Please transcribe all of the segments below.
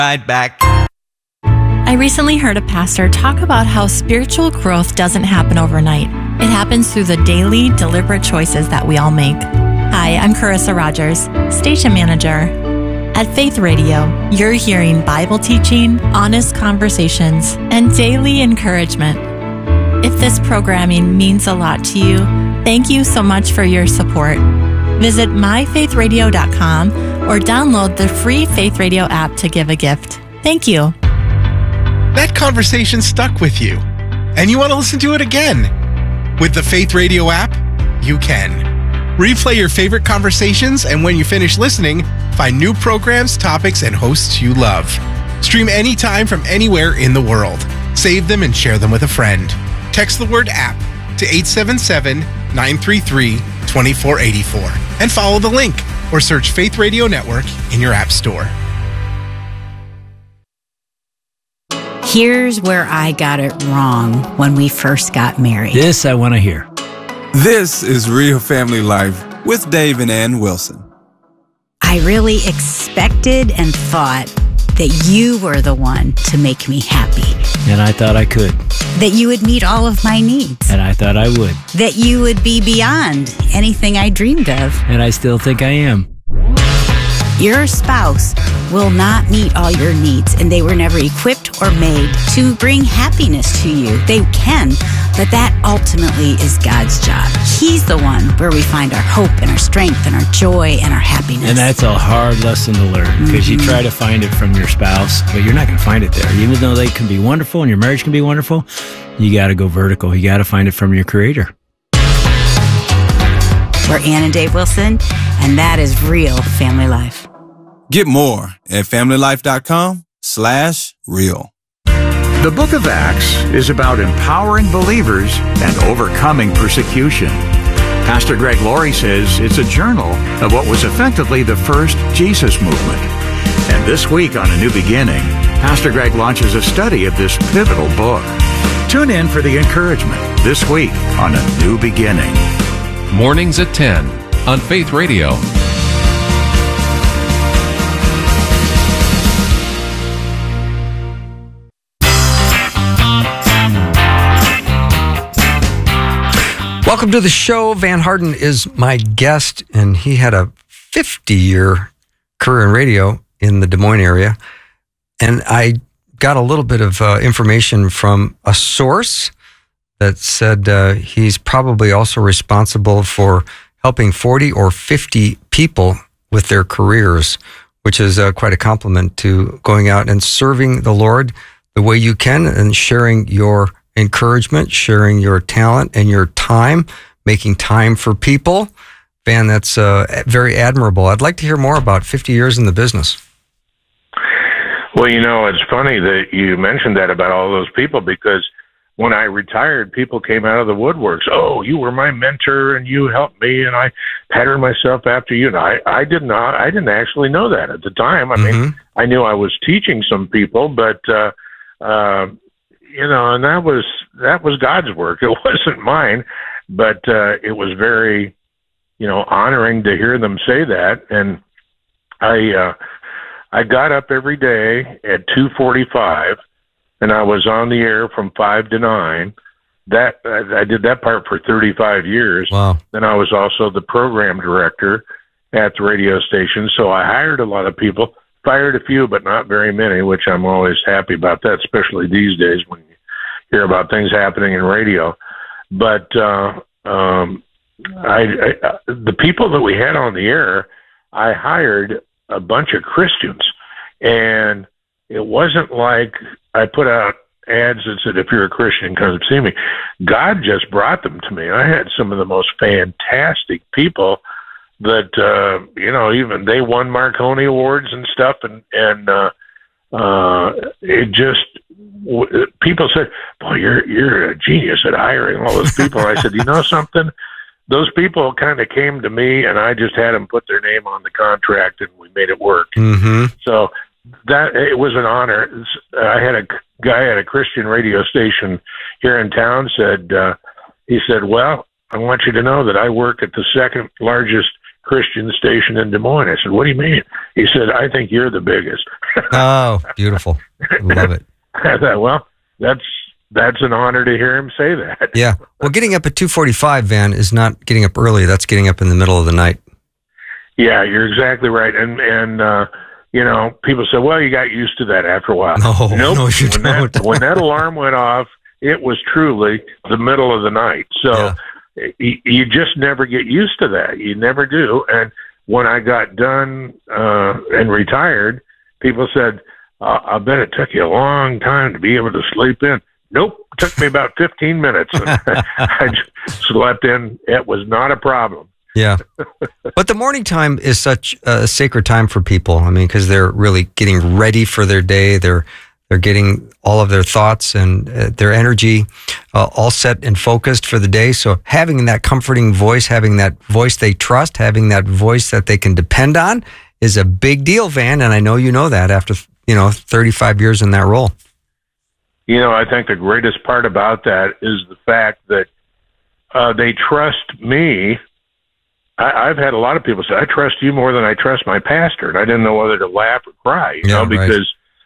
Right back. I recently heard a pastor talk about how spiritual growth doesn't happen overnight. It happens through the daily, deliberate choices that we all make. Hi, I'm Carissa Rogers, station manager. At Faith Radio, you're hearing Bible teaching, honest conversations, and daily encouragement. If this programming means a lot to you, thank you so much for your support. Visit myfaithradio.com or download the free Faith Radio app to give a gift. Thank you. That conversation stuck with you, and you want to listen to it again. With the Faith Radio app, you can. Replay your favorite conversations, and when you finish listening, find new programs, topics, and hosts you love. Stream anytime from anywhere in the world. Save them and share them with a friend. Text the word app to 877-933-2484 and follow the link or search Faith Radio Network in your app store. Here's where I got it wrong when we first got married. This I want to hear. This is Real Family Life with Dave and Ann Wilson. I really expected and thought that you were the one to make me happy. And I thought I could. That you would meet all of my needs. And I thought I would. That you would be beyond anything I dreamed of. And I still think I am. Your spouse will not meet all your needs, and they were never equipped or made to bring happiness to you. They can, but that ultimately is God's job. He's the one where we find our hope and our strength and our joy and our happiness. And that's a hard lesson to learn, because you try to find it from your spouse, but you're not going to find it there. Even though they can be wonderful and your marriage can be wonderful, you got to go vertical. You got to find it from your Creator. We're Ann and Dave Wilson, and that is Real Family Life. Get more at familylife.com/real. The book of Acts is about empowering believers and overcoming persecution. Pastor Greg Laurie says it's a journal of what was effectively the first Jesus movement. And this week on A New Beginning, Pastor Greg launches a study of this pivotal book. Tune in for the encouragement this week on A New Beginning. Mornings at 10 on Faith Radio. Welcome to the show. Van Harden is my guest, and he had a 50-year career in radio in the Des Moines area. And I got a little bit of information from a source that said he's probably also responsible for helping 40 or 50 people with their careers, which is quite a compliment to going out and serving the Lord the way you can and sharing your encouragement, sharing your talent and your time, making time for people. Van, that's very admirable. I'd like to hear more about 50 years in the business. Well, you know, it's funny that you mentioned that about all those people, because when I retired, people came out of the woodworks. Oh, you were my mentor and you helped me and I patterned myself after you. And I didn't actually know that at the time. I mean, I knew I was teaching some people, but, you know, and that was God's work. It wasn't mine, but it was very, you know, honoring to hear them say that. And I got up every day at 2:45, and I was on the air from 5 to 9. That I did that part for 35 years. Wow. Then I was also the program director at the radio station. So I hired a lot of people. Fired a few, but not very many, which I'm always happy about that, especially these days when you hear about things happening in radio. But the people that we had on the air, I hired a bunch of Christians. And it wasn't like I put out ads that said, if you're a Christian, come see me. God just brought them to me. I had some of the most fantastic people that, you know, even they won Marconi Awards and stuff. And it just, people said, boy, you're a genius at hiring all those people. And I said, you know something? Those people kind of came to me and I just had them put their name on the contract and we made it work. So that, it was an honor. I had a guy at a Christian radio station here in town said, he said, well, I want you to know that I work at the second largest Christian station in Des Moines. I said, what do you mean? He said, I think you're the biggest. Oh, beautiful. Love it. I thought, well, that's an honor to hear him say that. Yeah. Well, getting up at 2:45, Van, is not getting up early. That's getting up in the middle of the night. Yeah, you're exactly right. And you know, people say, well, you got used to that after a while. No, nope. no, you don't. When that alarm went off, it was truly the middle of the night. So you just never get used to that. You never do. And when I got done and retired, people said, I bet it took you a long time to be able to sleep in. Nope. It took me about 15 minutes. I just slept in. It was not a problem. Yeah. But the morning time is such a sacred time for people. I mean, because they're really getting ready for their day. They're getting all of their thoughts and their energy all set and focused for the day. So having that comforting voice, having that voice they trust, having that voice that they can depend on is a big deal, Van. And I know you know that after 35 years in that role. You know, I think the greatest part about that is the fact that they trust me. I've had a lot of people say, I trust you more than I trust my pastor. And I didn't know whether to laugh or cry, you know, because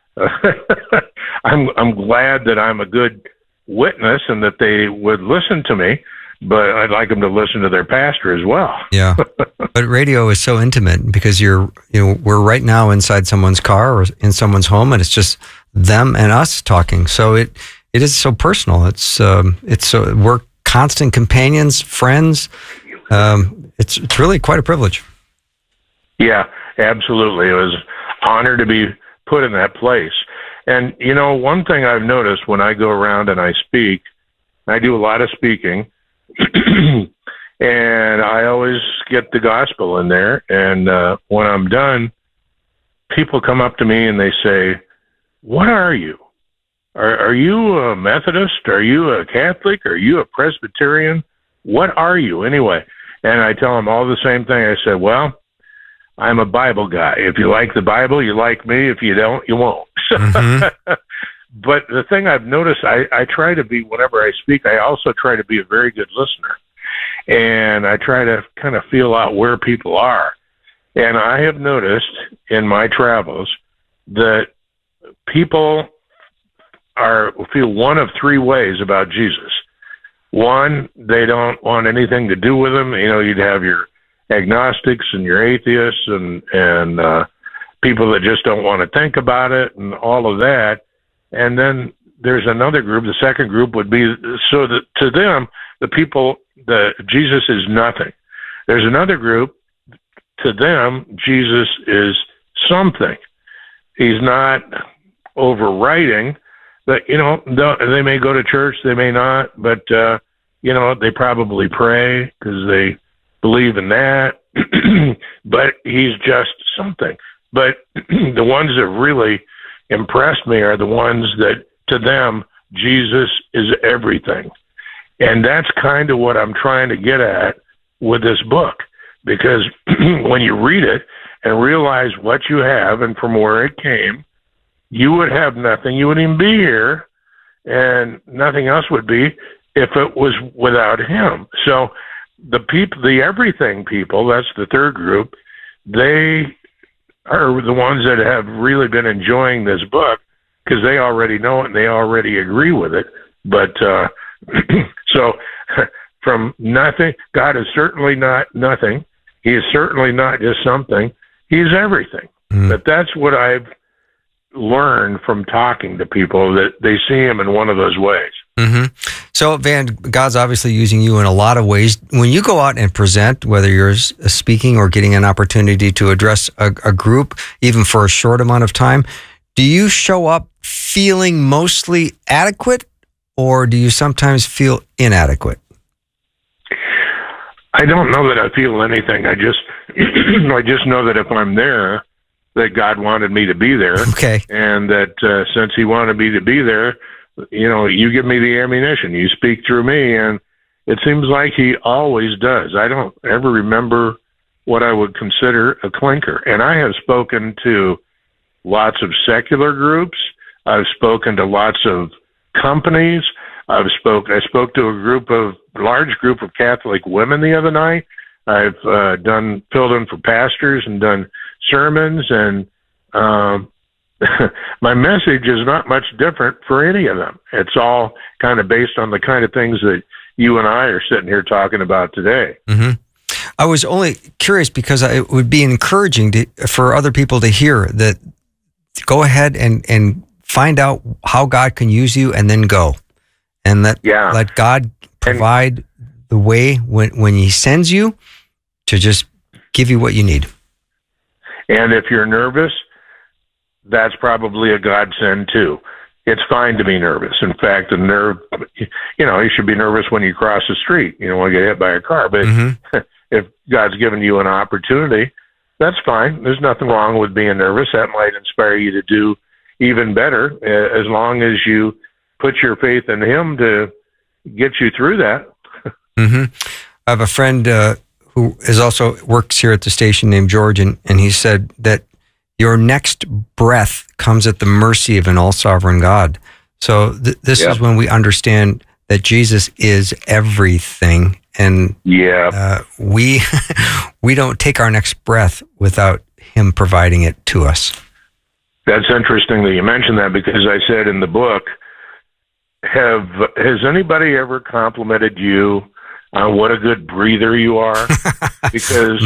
I'm glad that I'm a good witness and that they would listen to me, but I'd like them to listen to their pastor as well. Yeah. But radio is so intimate because we're right now inside someone's car or in someone's home, and it's just them and us talking. So it is so personal. We're constant companions, friends. It's really quite a privilege. Yeah, absolutely. It was an honor to be put in that place. And, you know, one thing I've noticed when I go around and I speak, I do a lot of speaking, and I always get the gospel in there. And when I'm done, people come up to me and they say, what are you? Are you a Methodist? Are you a Catholic? Are you a Presbyterian? What are you anyway? And I tell them all the same thing. I said, well, I'm a Bible guy. If you like the Bible, you like me. If you don't, you won't. Mm-hmm. But the thing I've noticed, I try to be, whenever I speak, I also try to be a very good listener. And I try to kind of feel out where people are. And I have noticed in my travels that people feel one of three ways about Jesus. One, they don't want anything to do with him. You know, you'd have your agnostics and your atheists and people that just don't want to think about it and all of that. And then there's another group. The second group would be, so that to them, the people, Jesus is nothing. There's another group, to them, Jesus is something. He's not overriding, but, you know, they may go to church, they may not, but, you know, they probably pray because they believe in that, but he's just something. But the ones that really impressed me are the ones that, to them, Jesus is everything. And that's kind of what I'm trying to get at with this book, because when you read it and realize what you have and from where it came, you would have nothing. You wouldn't even be here, and nothing else would be if it was without him. So the people, the everything people, that's the third group, they are the ones that have really been enjoying this book because they already know it and they already agree with it. But so from nothing, God is certainly not nothing. He is certainly not just something. He is everything. But that's what I've learned from talking to people, that they see him in one of those ways. Mm-hmm. So, Van, God's obviously using you in a lot of ways. When you go out and present, whether you're speaking or getting an opportunity to address a group, even for a short amount of time, do you show up feeling mostly adequate, or do you sometimes feel inadequate? I don't know that I feel anything. I just know that if I'm there, that God wanted me to be there. Okay. And that since he wanted me to be there, you know, you give me the ammunition, you speak through me, and it seems like he always does. I don't ever remember what I would consider a clinker. And I have spoken to lots of secular groups. I've spoken to lots of companies. I spoke to a large group of Catholic women the other night I've filled in for pastors and done sermons, and my message is not much different for any of them. It's all kind of based on the kind of things that you and I are sitting here talking about today. Mm-hmm. I was only curious because it would be encouraging for other people to hear that. Go ahead and find out how God can use you, and then go, and let God provide the way when He sends you to just give you what you need. And if you're nervous, that's probably a godsend too. It's fine to be nervous. In fact, you should be nervous when you cross the street. You don't want to get hit by a car. But if God's given you an opportunity, that's fine. There's nothing wrong with being nervous. That might inspire you to do even better, as long as you put your faith in Him to get you through that. Mm-hmm. I have a friend who is also works here at the station named George, and he said that your next breath comes at the mercy of an all-sovereign God. So this is when we understand that Jesus is everything, and we don't take our next breath without Him providing it to us. That's interesting that you mentioned that, because I said in the book, has anybody ever complimented you on what a good breather you are? Because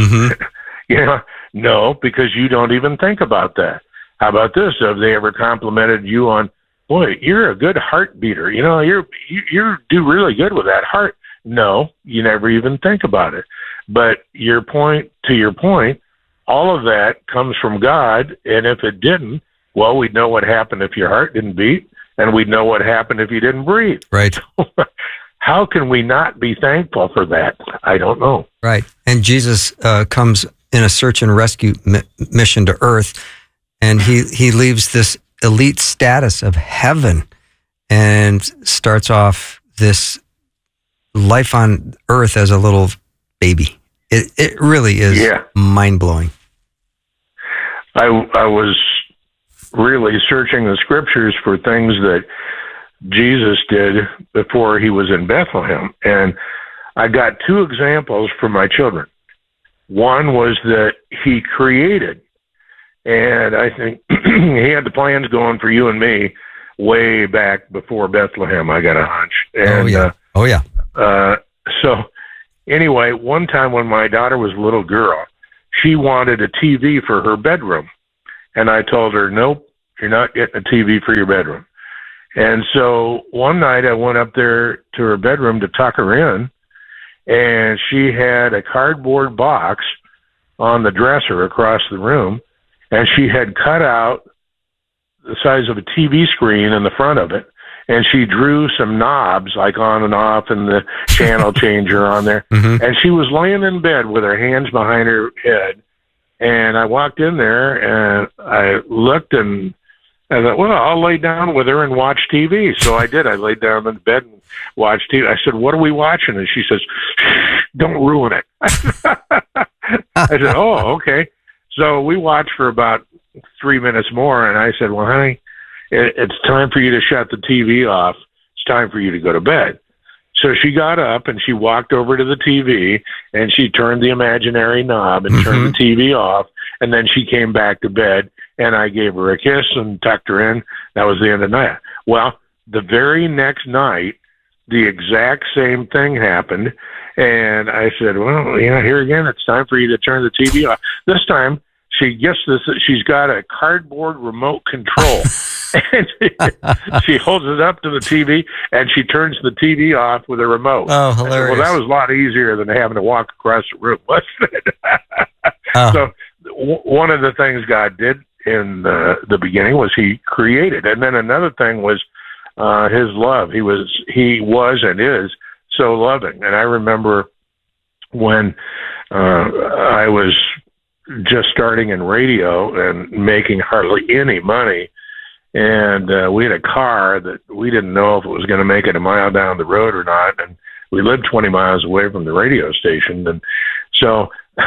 no, because you don't even think about that. How about this? Have they ever complimented you on, boy, you're a good heart beater. You do really good with that heart. No, you never even think about it. But to your point, all of that comes from God. And if it didn't, well, we'd know what happened if your heart didn't beat, and we'd know what happened if you didn't breathe. Right. How can we not be thankful for that? I don't know. Right. And Jesus comes in a search and rescue mission to earth, and he leaves this elite status of heaven and starts off this life on earth as a little baby. It really is mind-blowing. I was really searching the scriptures for things that Jesus did before He was in Bethlehem, and I got two examples for my children. One was that He created, and I think He had the plans going for you and me way back before Bethlehem, I got a hunch. And, so anyway, one time when my daughter was a little girl, she wanted a TV for her bedroom. And I told her, nope, you're not getting a TV for your bedroom. And so one night I went up there to her bedroom to tuck her in, and she had a cardboard box on the dresser across the room, and she had cut out the size of a TV screen in the front of it, and she drew some knobs like on and off and the channel changer on there. Mm-hmm. And she was laying in bed with her hands behind her head. And I walked in there and I looked and I thought, well, I'll lay down with her and watch TV. So I did. I laid down in bed and watched TV. I said, what are we watching? And she says, don't ruin it. I said, oh, okay. So we watched for about 3 minutes more. And I said, well, honey, it's time for you to shut the TV off. It's time for you to go to bed. So she got up and she walked over to the TV and she turned the imaginary knob and turned the TV off. And then she came back to bed and I gave her a kiss and tucked her in. That was the end of the night. Well, the very next night, the exact same thing happened. And I said, well, here again, it's time for you to turn the TV off. This time she gets this, she's got a cardboard remote control. And she holds it up to the TV, and she turns the TV off with a remote. Oh, hilarious. Well, that was a lot easier than having to walk across the room, wasn't it? So one of the things God did in the beginning was He created. And then another thing was His love. He was and is so loving. And I remember when I was just starting in radio and making hardly any money, and we had a car that we didn't know if it was going to make it a mile down the road or not, and we lived 20 miles away from the radio station. And so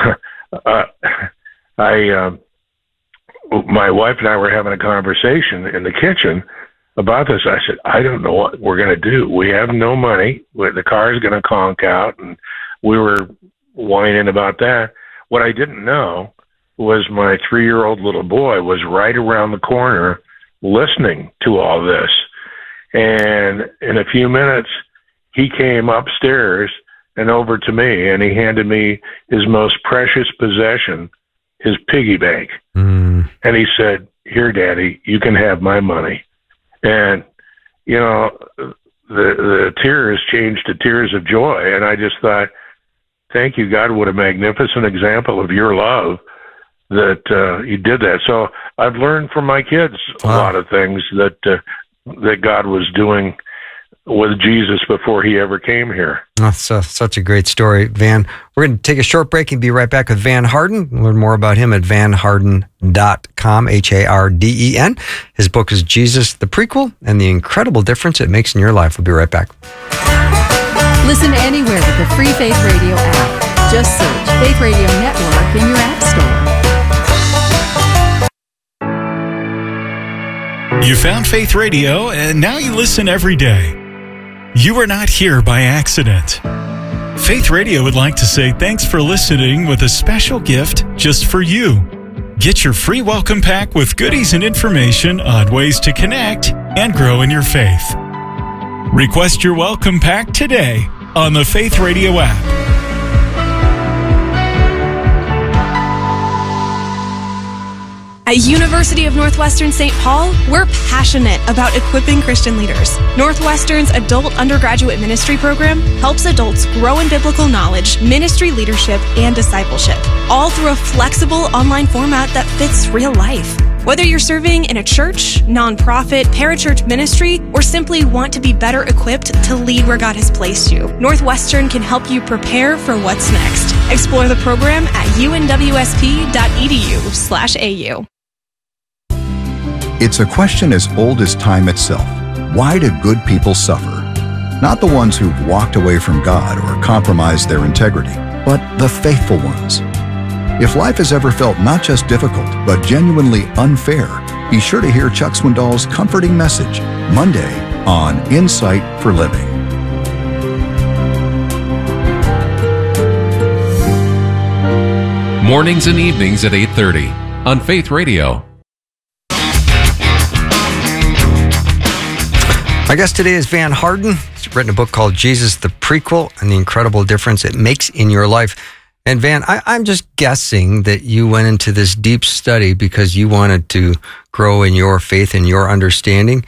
my wife and I were having a conversation in the kitchen about this. I said, I don't know what we're going to do. We have no money. The car is going to conk out, and we were whining about that. What I didn't know was my 3-year-old little boy was right around the corner listening to all this. And in a few minutes, he came upstairs and over to me, and he handed me his most precious possession, his piggy bank. And he said, "Here, Daddy, you can have my money." And, you know, the tears changed to tears of joy. And I just thought, thank you, God, what a magnificent example of your love that you did that. So I've learned from my kids a lot of things that God was doing with Jesus before he ever came here. That's such a great story, Van. We're going to take a short break and be right back with Van Harden. Learn more about him at vanharden.com, Harden. His book is Jesus, the Prequel, and the Incredible Difference It Makes in Your Life. We'll be right back. Listen anywhere with the free Faith Radio app. Just search Faith Radio Network in your app store. You found Faith Radio, and now you listen every day. You are not here by accident. Faith Radio would like to say thanks for listening with a special gift just for you. Get your free welcome pack with goodies and information on ways to connect and grow in your faith. Request your welcome pack today on the Faith Radio app. At University of Northwestern St. Paul, we're passionate about equipping Christian leaders. Northwestern's adult undergraduate ministry program helps adults grow in biblical knowledge, ministry leadership, and discipleship, all through a flexible online format that fits real life. Whether you're serving in a church, nonprofit, parachurch ministry, or simply want to be better equipped to lead where God has placed you, Northwestern can help you prepare for what's next. Explore the program at unwsp.edu/au. It's a question as old as time itself. Why do good people suffer? Not the ones who've walked away from God or compromised their integrity, but the faithful ones. If life has ever felt not just difficult, but genuinely unfair, be sure to hear Chuck Swindoll's comforting message Monday on Insight for Living. Mornings and evenings at 8:30 on Faith Radio. My guest today is Van Harden. He's written a book called Jesus, the Prequel, and the Incredible Difference It Makes in Your Life. And Van, I'm just guessing that you went into this deep study because you wanted to grow in your faith and your understanding.